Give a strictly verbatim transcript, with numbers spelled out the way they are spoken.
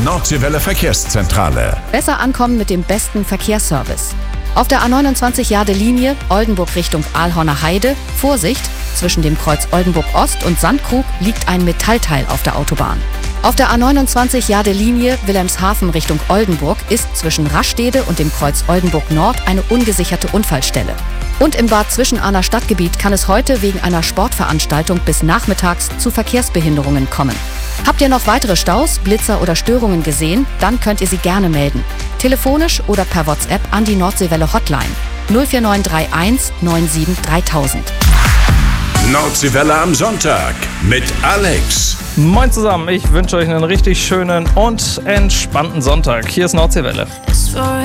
Nordseewelle Verkehrszentrale. Besser ankommen mit dem besten Verkehrsservice. Auf der A neunundzwanzig Jade-Linie Oldenburg Richtung Ahlhorner Heide, Vorsicht, zwischen dem Kreuz Oldenburg Ost und Sandkrug liegt ein Metallteil auf der Autobahn. Auf der A neunundzwanzig Jade-Linie Wilhelmshaven Richtung Oldenburg ist zwischen Rastede und dem Kreuz Oldenburg Nord eine ungesicherte Unfallstelle. Und im Bad Zwischenahner Stadtgebiet kann es heute wegen einer Sportveranstaltung bis nachmittags zu Verkehrsbehinderungen kommen. Habt ihr noch weitere Staus, Blitzer oder Störungen gesehen? Dann könnt ihr sie gerne melden. Telefonisch oder per WhatsApp an die Nordseewelle Hotline null vier neun drei eins neun sieben dreitausend. Nordseewelle am Sonntag mit Alex. Moin zusammen, ich wünsche euch einen richtig schönen und entspannten Sonntag. Hier ist Nordseewelle.